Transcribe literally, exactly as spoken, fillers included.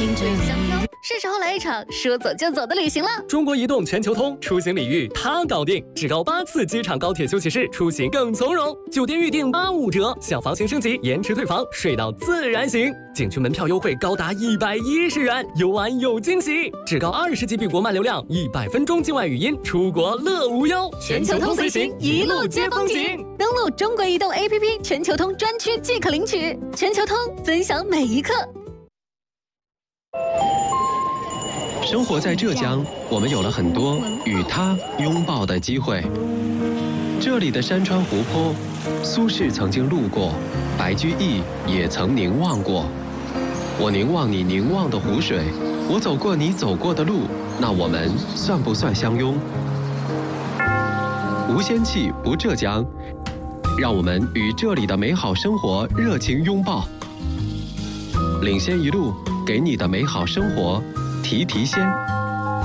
听着你。是时候来一场说走就走的旅行了。 中国移动全球通出行礼遇它搞定，至高八次机场高铁休息室，出行更从容。酒店预订八五折，小房型升级延迟退房，睡到自然醒。景区门票优惠高达一百一十元，游玩有惊喜。至高二十 G B 国漫流量，一百分钟境外语音，出国乐无忧。 全球通随行，一路接风景。登录中国移动 A P P 全球通专区即可领取。全球通，分享每一刻。 生活在浙江，我们有了很多与它拥抱的机会。这里的山川湖泊，苏轼曾经路过，白居易也曾凝望过。我凝望你凝望的湖水，我走过你走过的路，那我们算不算相拥？无仙气不浙江，让我们与这里的美好生活热情拥抱。领先一路，给你的美好生活提提鲜。